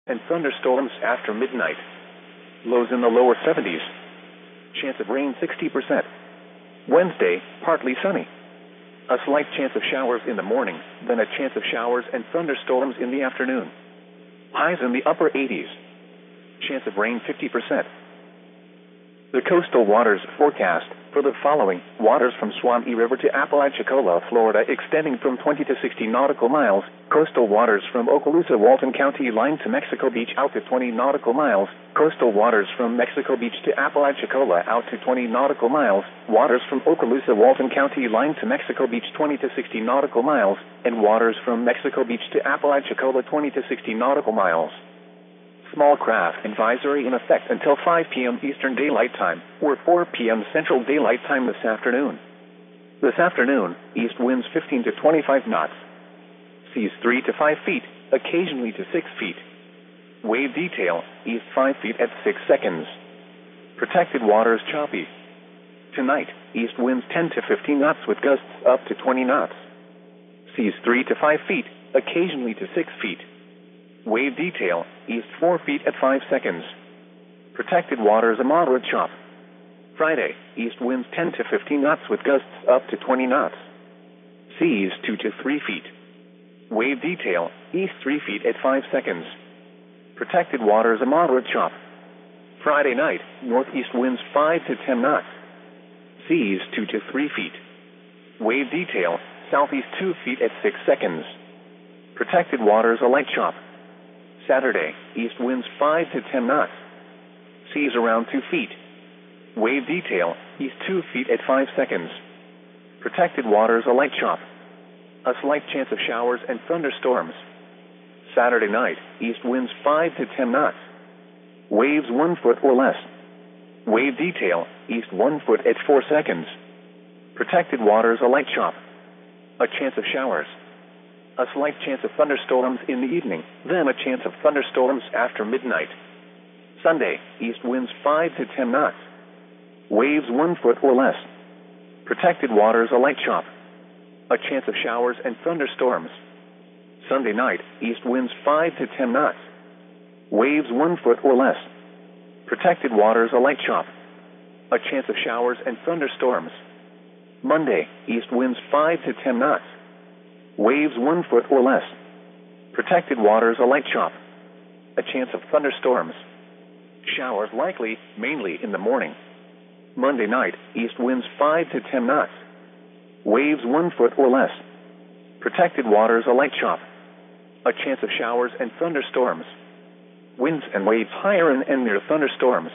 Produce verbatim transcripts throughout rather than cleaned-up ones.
and thunderstorms after midnight. Lows in the lower seventies. Chance of rain sixty percent. Wednesday, partly sunny. A slight chance of showers in the morning, then a chance of showers and thunderstorms in the afternoon. Highs in the upper eighties. Chance of rain fifty percent. The coastal waters forecast for the following: waters from Swami River to Apalachicola, Florida, extending from twenty to sixty nautical miles. Coastal waters from Okaloosa, Walton County line to Mexico Beach out to twenty nautical miles. Coastal waters from Mexico Beach to Apalachicola out to twenty nautical miles. Waters from Okaloosa, Walton County line to Mexico Beach twenty to sixty nautical miles. And waters from Mexico Beach to Apalachicola twenty to sixty nautical miles. Small craft advisory in effect until five p.m. Eastern Daylight Time, or four p.m. Central Daylight Time this afternoon. This afternoon, east winds fifteen to twenty-five knots. Seas three to five feet, occasionally to six feet. Wave detail, east five feet at six seconds. Protected waters choppy. Tonight, east winds ten to fifteen knots with gusts up to twenty knots. Seas three to five feet, occasionally to six feet. Wave detail, east four feet at five seconds. Protected waters a moderate chop. Friday, east winds ten to fifteen knots with gusts up to twenty knots. Seas two to three feet. Wave detail, east three feet at five seconds. Protected waters a moderate chop. Friday night, northeast winds five to ten knots. Seas two to three feet. Wave detail, southeast two feet at six seconds. Protected waters a light chop. Saturday, east winds five to ten knots. Seas around two feet. Wave detail, east two feet at five seconds. Protected waters a light chop. A slight chance of showers and thunderstorms. Saturday night, east winds five to ten knots. Waves one foot or less. Wave detail, east one foot at four seconds. Protected waters a light chop. A chance of showers. A slight chance of thunderstorms in the evening, then a chance of thunderstorms after midnight. Sunday, east winds five to ten knots. Waves one foot or less. Protected waters a light chop. A chance of showers and thunderstorms. Sunday night, east winds five to ten knots. Waves one foot or less. Protected waters a light chop. A chance of showers and thunderstorms. Monday, east winds five to ten knots. Waves one foot or less. Protected waters a light chop. A chance of thunderstorms. Showers likely, mainly in the morning. Monday night, east winds five to ten knots. Waves one foot or less. Protected waters a light chop. A chance of showers and thunderstorms. Winds and waves higher in and near thunderstorms.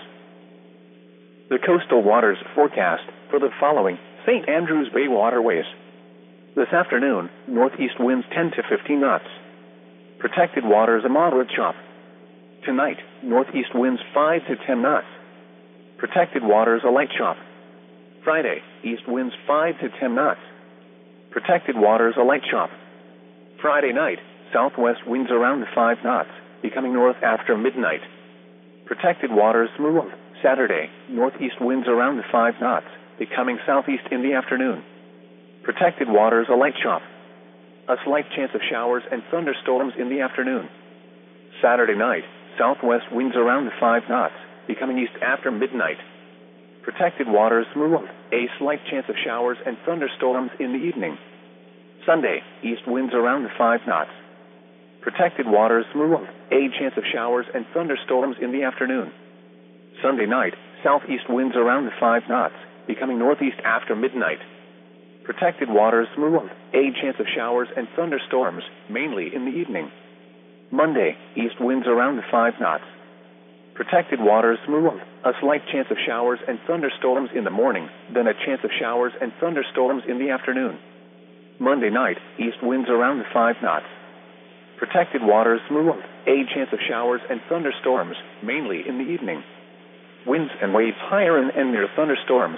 The coastal waters forecast for the following: Saint Andrews Bay waterways. This afternoon, northeast winds ten to fifteen knots. Protected waters a moderate chop. Tonight, northeast winds five to ten knots. Protected waters a light chop. Friday, east winds five to ten knots. Protected waters a light chop. Friday night, southwest winds around five knots, becoming north after midnight. Protected waters smooth. Saturday, northeast winds around five knots, becoming southeast in the afternoon. Protected waters a light chop. A slight chance of showers and thunderstorms in the afternoon. Saturday night, southwest winds around five knots, becoming east after midnight. Protected waters smooth. A slight chance of showers and thunderstorms in the evening. Sunday, east winds around five knots. Protected waters smooth. A chance of showers and thunderstorms in the afternoon. Sunday night, southeast winds around five knots, becoming northeast after midnight. Protected waters smooth. A chance of showers and thunderstorms, mainly in the evening. Monday, east winds around five knots. Protected waters smooth. A slight chance of showers and thunderstorms in the morning, then a chance of showers and thunderstorms in the afternoon. Monday night, east winds around five knots. Protected waters smooth. A chance of showers and thunderstorms, mainly in the evening. Winds and waves higher in and near thunderstorms.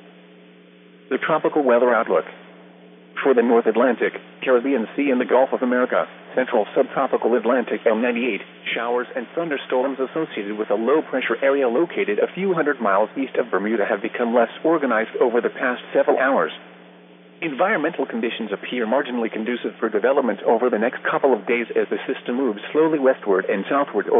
The tropical weather outlook. For the North Atlantic, Caribbean Sea and the Gulf of America, Central Subtropical Atlantic L ninety-eight, showers and thunderstorms associated with a low-pressure area located a few hundred miles east of Bermuda have become less organized over the past several hours. Environmental conditions appear marginally conducive for development over the next couple of days as the system moves slowly westward and southward